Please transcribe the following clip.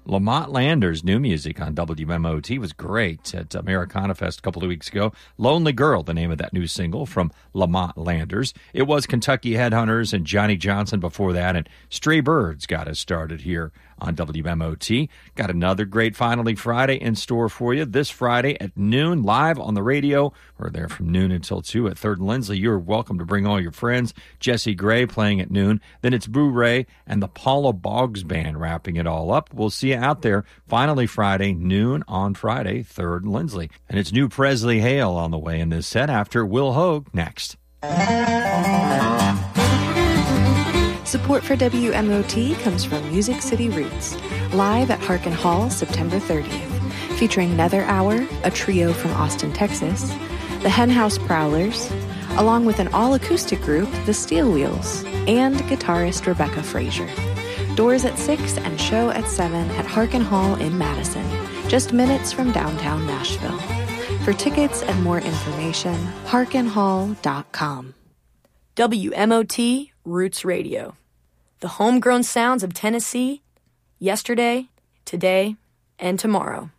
Lamont Lander's new music on WMOT was great at Americana Fest a couple of weeks ago. Lonely Girl, the name of that new single from Lamont Landers. It was Kentucky Headhunters and Johnny Johnson before that, and Stray Birds got us started here on WMOT. Got another great Finally Friday in store for you this Friday at noon, live on the radio. We're there from noon until 2 at 3rd and Lindsley. You're welcome to bring all your friends. Jesse Gray playing at noon. Then it's Boo Ray and the Paula Boggs Band wrapping it all up. We'll see you out there Finally Friday, noon on Friday, 3rd and Lindsley. And it's New Presley Hale on the way in this set after Will Hogue next. Support for WMOT comes from Music City Roots, live at Harkin Hall September 30th, featuring Nether Hour, a trio from Austin, Texas, the Henhouse Prowlers, along with an all-acoustic group, the Steel Wheels, and guitarist Rebecca Frazier. Doors at 6 and show at 7 at Harkin Hall in Madison, just minutes from downtown Nashville. For tickets and more information, harkinhall.com. WMOT Roots Radio. The homegrown sounds of Tennessee, yesterday, today, and tomorrow.